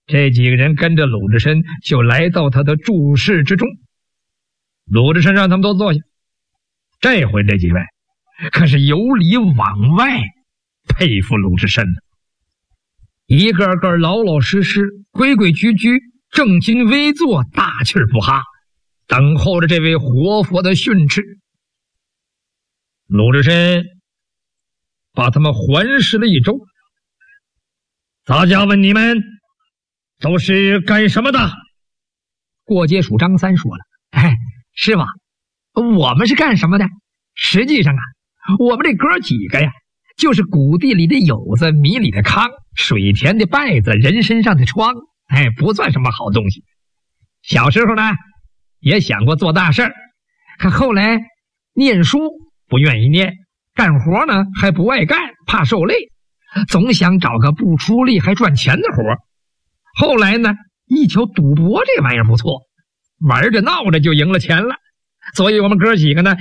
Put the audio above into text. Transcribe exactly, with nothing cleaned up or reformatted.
这几个人跟着鲁智深就来到他的住室之中。鲁智深让他们都坐下，这回这几位可是由里往外佩服鲁智深的，一个个老老实实、规规矩矩、正襟危坐，大气不哈，等候着这位活佛的训斥。鲁智深把他们环视了一周，大家问你们都是干什么的？过街署张三说了：哎，师傅，我们是干什么的？实际上啊，我们这哥几个呀，就是谷地里的蛹子，米里的糠，水田的稗子，人身上的疮，哎，不算什么好东西。小时候呢，也想过做大事儿，可后来念书不愿意念，干活呢还不爱干，怕受累，总想找个不出力还赚钱的活。后来呢，一瞧赌博这玩意儿不错，玩着闹着就赢了钱了，所以我们哥几个呢